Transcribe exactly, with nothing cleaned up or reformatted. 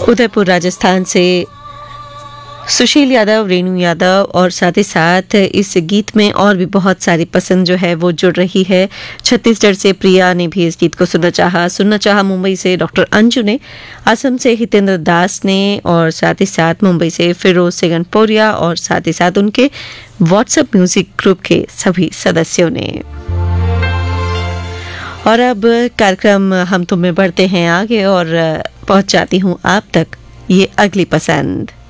उदयपुर राजस्थान से सुशील यादव, रेणु यादव और साथ ही साथ इस गीत में और भी बहुत सारी पसंद जो है वो जुड़ रही है। छत्तीसगढ़ से प्रिया ने भी इस गीत को सुनना चाहा सुनना चाहा मुंबई से डॉक्टर अंजू ने, असम से हितेंद्र दास ने और साथ ही साथ मुंबई से फिरोज सेगनपोरिया और साथ ही साथ उनके व्हाट्सएप म्यूजिक ग्रुप के सभी सदस्यों ने। और अब कार्यक्रम हम तुम में बढ़ते हैं आगे और पहुंच जाती हूँ आप तक ये अगली पसंद।